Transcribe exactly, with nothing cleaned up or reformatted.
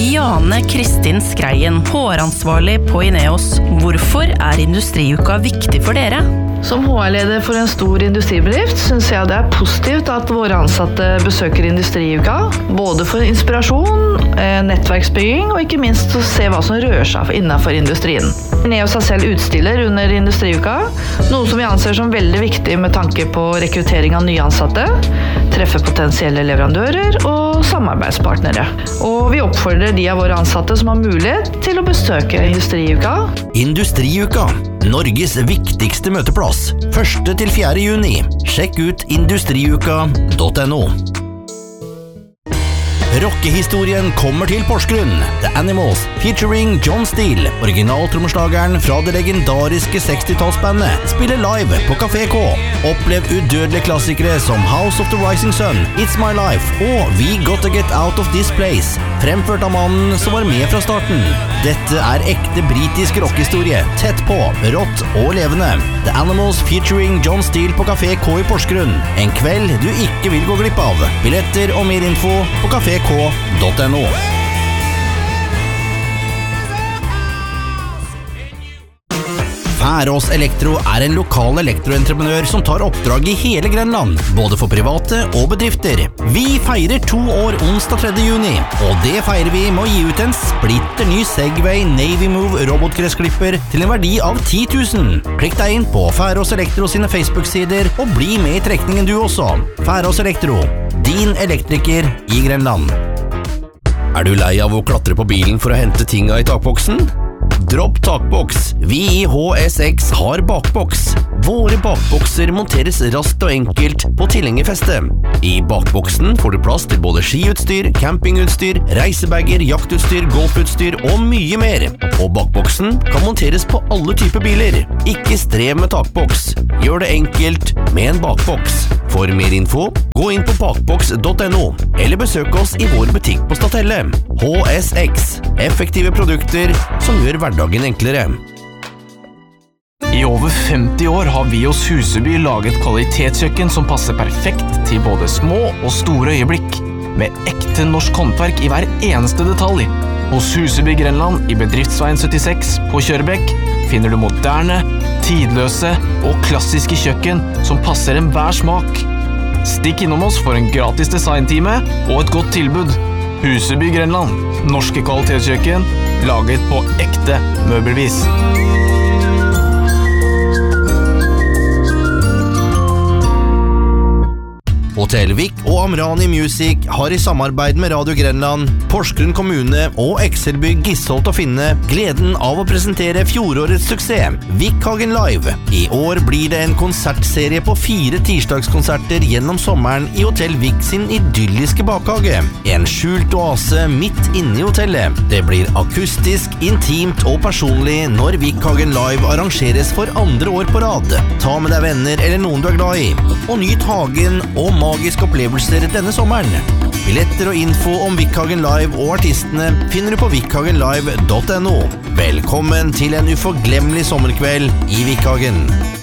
Jane Kristin Skreien, håransvarlig på Ineos. Hvorfor er industriuka viktig for dere? Som H R-leder for en stor industribedrift synes jeg det er positivt at våre ansatte besøker industriuka, både for inspirasjon, nettverksbygging og ikke minst å se hva som rører seg innenfor industrien. Ineos har selv utstiller under industriuka, noe som vi anser som veldig viktig med tanke på rekruttering av nye ansatte, treffe potensielle leverandører og samarbeidspartnere. Og vi oppfordrer de av våre ansatte som har mulighet til å besøke industriuka. Industriuka, Norges viktigste møteplass, første til fjerde juni. Sjekk ut industriuka punktum no. Rockehistorien kommer til Porsgrunn. The Animals, featuring John Steele, originaltrommeslageren fra det legendariske sekstitallsbandet, spiller live på Café K. Opplev udødelige klassikere som House of the Rising Sun, It's My Life og We Gotta Get Out of This Place, fremført av mannen som var med fra starten. Dette er ekte britisk rockehistorie, tett på, rått og levende. The Animals, featuring John Steele på Café K i Porsgrunn. En kveld du ikke vil gå glipp av. Billetter og mer info på Café K punktum no. Færås Elektro er en lokal elektroentreprenør som tar oppdrag i hele Grenland, både for private og bedrifter. Vi feirer to år onsdag tredje juni, og det feirer vi med å gi ut en splitter ny Segway Navy Move robotgressklipper til en verdi av ti tusen. Klikk deg inn på Færås Elektro sine Facebook-sider og bli med i trekningen du også. Færås Elektro, din elektriker i Grenland. Er du lei av å klatre på bilen for å hente tinga i takboksen? Dropp takboks. Vi i H S X har bakboks. Våre bakbokser monteres raskt og enkelt på tilhengerfestet. I bakboksen får du plass til både skiutstyr, campingutstyr, reisebager, jaktutstyr, golfutstyr og mye mer. Og bakboksen kan monteres på alle typer biler. Ikke strev med takboks. Gjør det enkelt med en bakboks. For mer info, gå inn på bakboks punktum no, eller besøk oss i vår butikk på Statelle. H S X. Effektive produkter som gjør hverdagen enklere. I over femti år har vi hos Huseby laget kvalitetskjøkken som passer perfekt til både små og store øyeblikk, med ekte norsk håndverk i hver eneste detalj. Hos Huseby Grenland i Bedriftsveien syttiseks på Kjørbekk finner du moderne, tidløse og klassiske kjøkken som passer enhver smak. Stikk innom oss for en gratis designtime og et godt tilbud. Huseby Grenland, norske kvalitetskjøkken, laget på ekte møbelvis. Hotel Vik og Amrani Music har i samarbeid med Radio Grenland, Porsgrunn kommune og Excelbygg Gisholt og Finne gleden av å presentere fjorårets suksess, Vikhagen Live. I år blir det en konsertserie på fire tirsdagskonserter gjennom sommeren i Hotel Vik sin idylliske bakhage. En skjult oase midt inne i hotellet. Det blir akustisk, intimt og personlig når Vikhagen Live arrangeres for andre år på rad. Ta med deg venner eller noen du er glad i, og nyt hagen og magiske opplevelser denne sommeren. Billetter og info om Vikhagen Live og artistene finner du på vikhagen live punktum no. Velkommen til en uforglemmelig sommerkveld i Vikhagen.